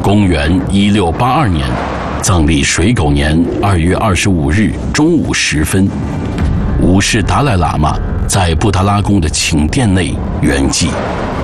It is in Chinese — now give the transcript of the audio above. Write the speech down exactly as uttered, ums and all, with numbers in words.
公元一六八二年，藏历水狗年二月二十五日中午时分，五世达赖喇嘛在布达拉宫的寝殿内圆寂。